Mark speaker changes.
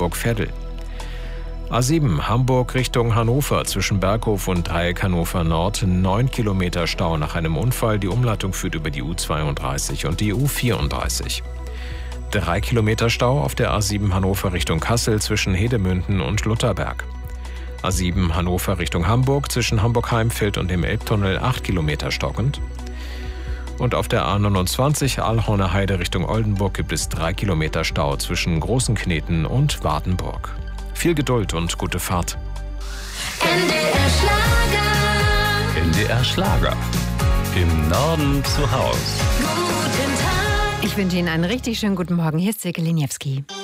Speaker 1: Hamburg-Veddel. A7 Hamburg Richtung Hannover zwischen Berghof und Dreieck Hannover Nord 9 Kilometer Stau nach einem Unfall. Die Umleitung führt über die U32 und die U34. 3 Kilometer Stau auf der A7 Hannover Richtung Kassel zwischen Hedemünden und Lutherberg. A7 Hannover Richtung Hamburg zwischen Hamburg-Heimfeld und dem Elbtunnel 8 Kilometer stockend. Und auf der A29 Allhorner Heide Richtung Oldenburg gibt es 3 Kilometer Stau zwischen Großenkneten und Wartenburg. Viel Geduld und gute Fahrt.
Speaker 2: NDR Schlager.
Speaker 3: NDR Schlager. Im Norden zu Haus.
Speaker 2: Guten Tag.
Speaker 4: Ich wünsche Ihnen einen richtig schönen guten Morgen. Hier ist Silke Liniewski.